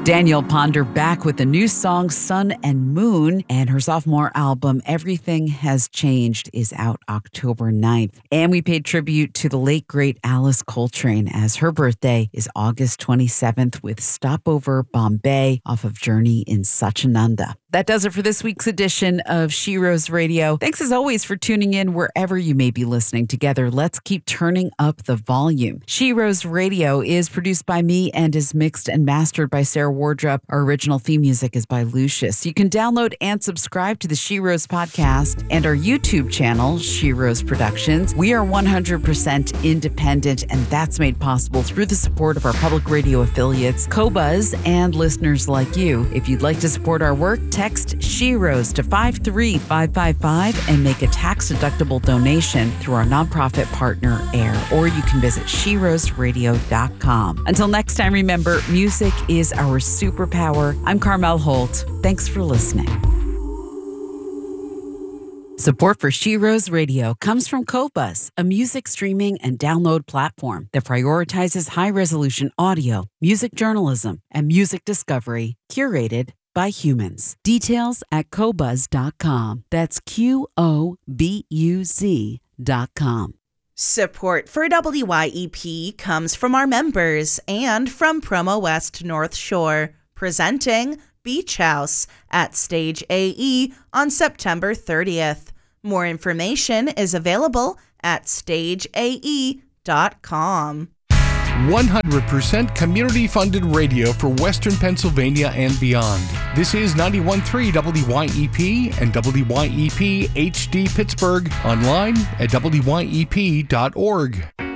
Danielle Ponder back with the new song Sun and Moon, and her sophomore album Everything Has Changed is out October 9th. And we paid tribute to the late great Alice Coltrane as her birthday is August 27th with Stopover Bombay off of Journey in Satchidananda. That does it for this week's edition of She Rose Radio. Thanks as always for tuning in wherever you may be listening. Together, let's keep turning up the volume. She Rose Radio is produced by me and is mixed and mastered by Sarah Wardrop. Our original theme music is by Lucius. You can download and subscribe to the She Rose podcast and our YouTube channel, She Rose Productions. We are 100% independent, and that's made possible through the support of our public radio affiliates, Qobuz, and listeners like you. If you'd like to support our work, text She Rose to 53555 and make a tax-deductible donation through our nonprofit partner, AIR, or you can visit SheRoseRadio.com. Until next time, remember, music is our superpower. I'm Carmel Holt. Thanks for listening. Support for She Rose Radio comes from Qobuz, a music streaming and download platform that prioritizes high-resolution audio, music journalism, and music discovery curated by humans. Details at Qobuz.com. That's QOBUZ.com. Support for WYEP comes from our members and from Promo West North Shore, presenting Beach House at Stage AE on September 30th. More information is available at stageae.com. 100% community-funded radio for Western Pennsylvania and beyond. This is 91.3 WYEP and WYEP HD Pittsburgh, online at WYEP.org.